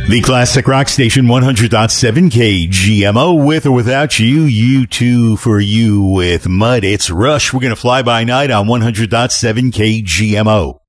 The classic rock station 100.7 KGMO. With or without you, you too for you with Mud. It's Rush. We're going to fly by night on 100.7 KGMO.